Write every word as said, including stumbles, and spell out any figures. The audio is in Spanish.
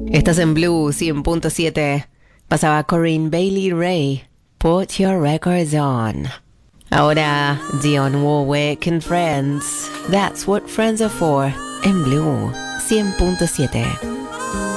Estás en Blue cien punto siete. Pasaba Corinne Bailey Ray. Put your records on. Ahora Dionne Warwick and Friends. That's what friends are for. En Blue cien punto siete.